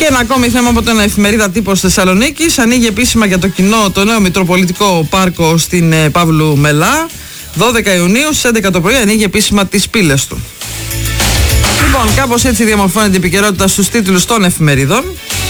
Και ένα ακόμη θέμα από την εφημερίδα Τύπος Θεσσαλονίκης. Ανοίγει επίσημα για το κοινό το νέο Μητροπολιτικό Πάρκο στην Παύλου Μελά. 12 Ιουνίου στις 11 το πρωί ανοίγει επίσημα τις πύλες του. Λοιπόν, κάπως έτσι διαμορφώνεται η επικαιρότητα στους τίτλους των εφημερίδων.